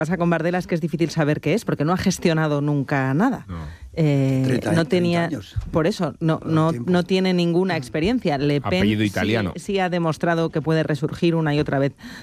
pasa con Bardella es que es difícil saber qué es, porque no ha gestionado nunca nada. No tenía, 30 años. por eso no tiene ninguna experiencia. Le Pen Apellido italiano. sí ha demostrado que puede resurgir una y otra vez